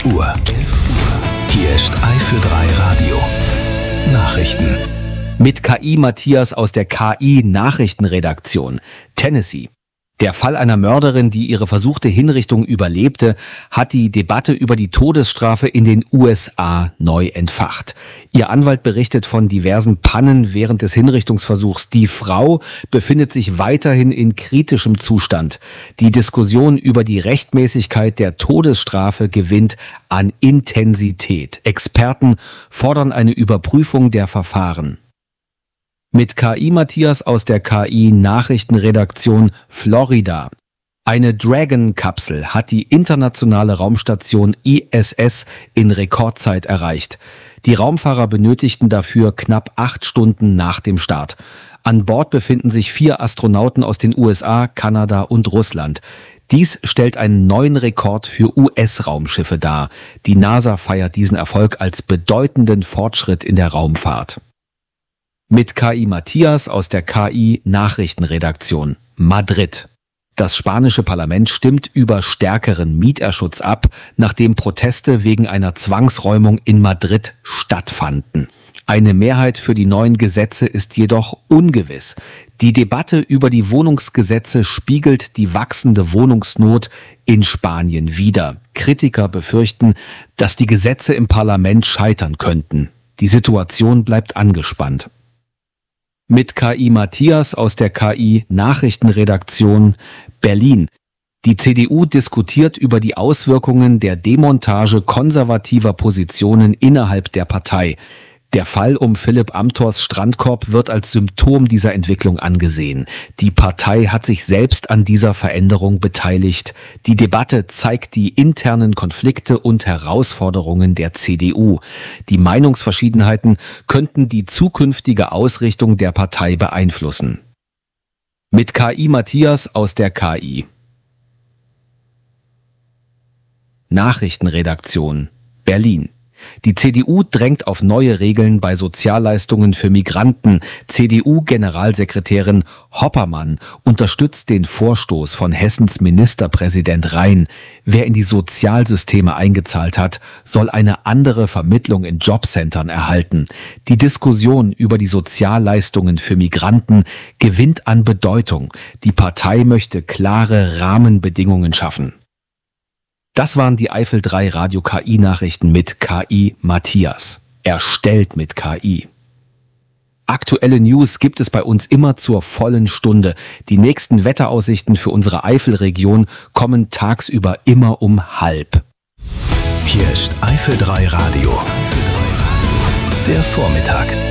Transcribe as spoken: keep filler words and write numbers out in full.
Uhr. elf Uhr. Hier ist Eifel drei Radio. Nachrichten. Mit K I Matthias aus der K I-Nachrichtenredaktion. Tennessee. Der Fall einer Mörderin, die ihre versuchte Hinrichtung überlebte, hat die Debatte über die Todesstrafe in den U S A neu entfacht. Ihr Anwalt berichtet von diversen Pannen während des Hinrichtungsversuchs. Die Frau befindet sich weiterhin in kritischem Zustand. Die Diskussion über die Rechtmäßigkeit der Todesstrafe gewinnt an Intensität. Experten fordern eine Überprüfung der Verfahren. Mit K I Matthias aus der K I-Nachrichtenredaktion Florida. Eine Dragon-Kapsel hat die internationale Raumstation I S S in Rekordzeit erreicht. Die Raumfahrer benötigten dafür knapp acht Stunden nach dem Start. An Bord befinden sich vier Astronauten aus den U S A, Kanada und Russland. Dies stellt einen neuen Rekord für U S-Raumschiffe dar. Die NASA feiert diesen Erfolg als bedeutenden Fortschritt in der Raumfahrt. Mit K I Matthias aus der K I-Nachrichtenredaktion Madrid. Das spanische Parlament stimmt über stärkeren Mieterschutz ab, nachdem Proteste wegen einer Zwangsräumung in Madrid stattfanden. Eine Mehrheit für die neuen Gesetze ist jedoch ungewiss. Die Debatte über die Wohnungsgesetze spiegelt die wachsende Wohnungsnot in Spanien wider. Kritiker befürchten, dass die Gesetze im Parlament scheitern könnten. Die Situation bleibt angespannt. Mit K I Matthias aus der K I-Nachrichtenredaktion Berlin. Die C D U diskutiert über die Auswirkungen der Demontage konservativer Positionen innerhalb der Partei. Der Fall um Philipp Amthors Strandkorb wird als Symptom dieser Entwicklung angesehen. Die Partei hat sich selbst an dieser Veränderung beteiligt. Die Debatte zeigt die internen Konflikte und Herausforderungen der C D U. Die Meinungsverschiedenheiten könnten die zukünftige Ausrichtung der Partei beeinflussen. Mit K I Matthias aus der K I. Nachrichtenredaktion Berlin. Die C D U drängt auf neue Regeln bei Sozialleistungen für Migranten. C D U-Generalsekretärin Hoppermann unterstützt den Vorstoß von Hessens Ministerpräsident Rhein. Wer in die Sozialsysteme eingezahlt hat, soll eine andere Vermittlung in Jobcentern erhalten. Die Diskussion über die Sozialleistungen für Migranten gewinnt an Bedeutung. Die Partei möchte klare Rahmenbedingungen schaffen. Das waren die Eifel drei Radio K I-Nachrichten mit K I Matthias. Erstellt mit K I. Aktuelle News gibt es bei uns immer zur vollen Stunde. Die nächsten Wetteraussichten für unsere Eifelregion kommen tagsüber immer um halb. Hier ist Eifel drei Radio. Der Vormittag.